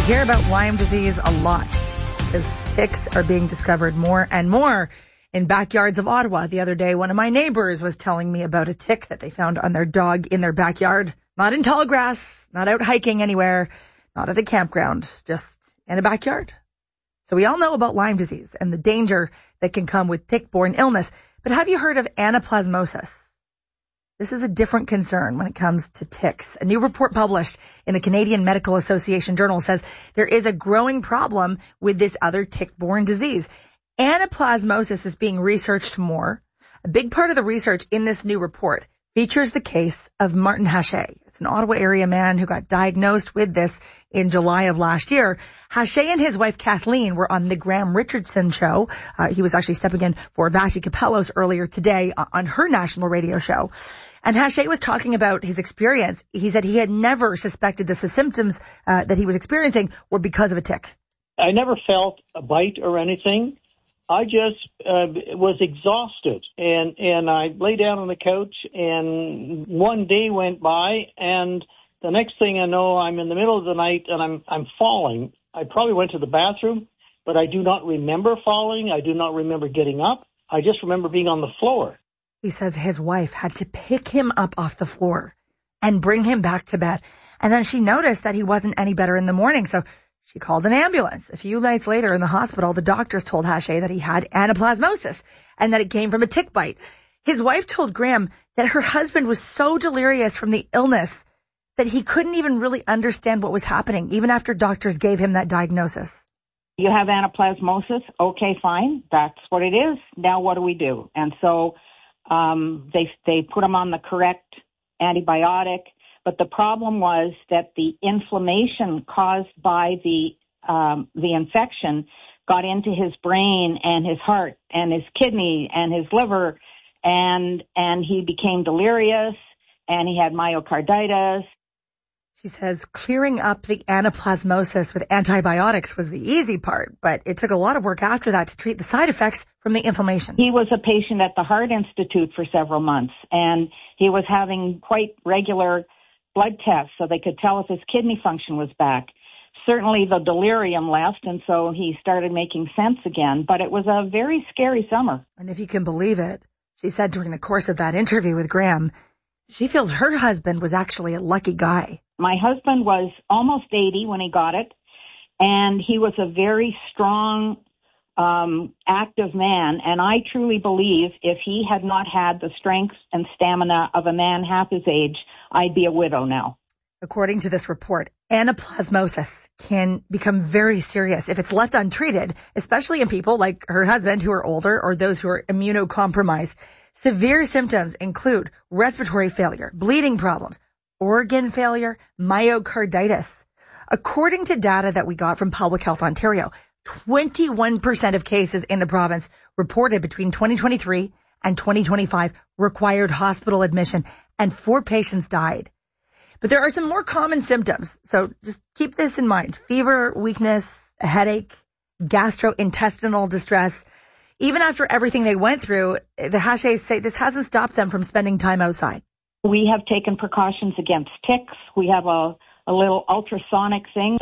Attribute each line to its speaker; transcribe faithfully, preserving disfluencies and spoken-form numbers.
Speaker 1: hear about Lyme disease a lot because ticks are being discovered more and more in backyards of Ottawa. The other day, one of my neighbors was telling me about a tick that they found on their dog in their backyard. Not in tall grass, not out hiking anywhere, not at a campground, just in a backyard. So we all know about Lyme disease and the danger that can come with tick-borne illness. But have you heard of anaplasmosis? This is a different concern when it comes to ticks. A new report published in the Canadian Medical Association Journal says there is a growing problem with this other tick-borne disease. Anaplasmosis is being researched more. A big part of the research in this new report features the case of Martin Haché. It's an Ottawa area man who got diagnosed with this in July of last year. Haché and his wife Kathleen were on the Graham Richardson show. Uh, he was actually stepping in for Vassy Capellos earlier today on her national radio show. And Haché was talking about his experience. He said he had never suspected that the symptoms uh, that he was experiencing were because of a tick.
Speaker 2: I never felt a bite or anything. I just uh, was exhausted, and, and I lay down on the couch, and one day went by, and the next thing I know, I'm in the middle of the night, and I'm I'm falling. I probably went to the bathroom, but I do not remember falling. I do not remember getting up. I just remember being on the floor.
Speaker 1: He says his wife had to pick him up off the floor and bring him back to bed. And then she noticed that he wasn't any better in the morning, so she called an ambulance. A few nights later in the hospital, the doctors told Haché that he had anaplasmosis and that it came from a tick bite. His wife told Graham that her husband was so delirious from the illness that he couldn't even really understand what was happening, even after doctors gave him that diagnosis.
Speaker 3: You have anaplasmosis? Okay, fine. That's what it is. Now what do we do? And so um, they they put him on the correct antibiotic. But the problem was that the inflammation caused by the um, the infection got into his brain and his heart and his kidney and his liver, and and he became delirious and he had myocarditis.
Speaker 1: She says clearing up the anaplasmosis with antibiotics was the easy part, but it took a lot of work after that to treat the side effects from the inflammation.
Speaker 3: He was a patient at the Heart Institute for several months, and he was having quite regular blood tests so they could tell if his kidney function was back. Certainly the delirium left, and so he started making sense again, but it was a very scary summer.
Speaker 1: And if you can believe it, she said during the course of that interview with Graham, she feels her husband was actually a lucky guy.
Speaker 3: My husband was almost eighty when he got it, and he was a very strong, um, active man, and I truly believe if he had not had the strength and stamina of a man half his age, I'd be a widow now.
Speaker 1: According to this report, anaplasmosis can become very serious if it's left untreated, especially in people like her husband who are older or those who are immunocompromised. Severe symptoms include respiratory failure, bleeding problems, organ failure, myocarditis. According to data that we got from Public Health Ontario, twenty-one percent of cases in the province reported between twenty twenty-three and twenty twenty-five required hospital admission, and four patients died. But there are some more common symptoms, so just keep this in mind. Fever, weakness, a headache, gastrointestinal distress. Even after everything they went through, the Hachés say this hasn't stopped them from spending time outside.
Speaker 3: We have taken precautions against ticks. We have a, a little ultrasonic thing